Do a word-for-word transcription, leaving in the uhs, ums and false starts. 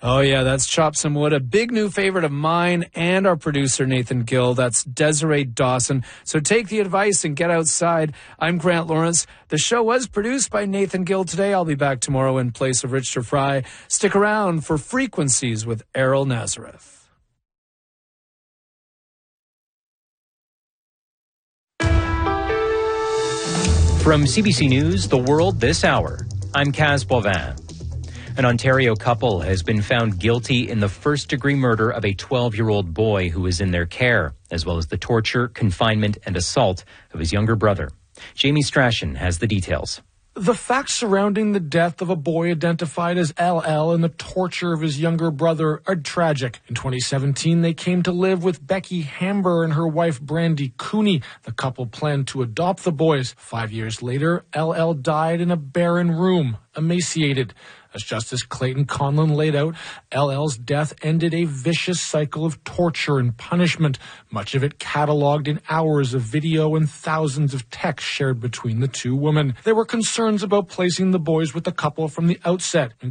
Oh, yeah, that's Chop Some Wood, a big new favorite of mine and our producer, Nathan Gill. That's Desiree Dawson. So take the advice and get outside. I'm Grant Lawrence. The show was produced by Nathan Gill today. I'll be back tomorrow in place of Rich Fry. Stick around for Frequencies with Errol Nazareth. From C B C News, The World This Hour, I'm Kaz Boivin. An Ontario couple has been found guilty in the first-degree murder of a twelve-year-old boy who was in their care, as well as the torture, confinement, and assault of his younger brother. Jamie Strachan has the details. The facts surrounding the death of a boy identified as L L and the torture of his younger brother are tragic. In twenty seventeen, they came to live with Becky Hamber and her wife Brandy Cooney. The couple planned to adopt the boys. Five years later, L L died in a barren room, emaciated. As Justice Clayton Conlon laid out, L L's death ended a vicious cycle of torture and punishment, much of it cataloged in hours of video and thousands of texts shared between the two women. There were concerns about placing the boys with the couple from the outset,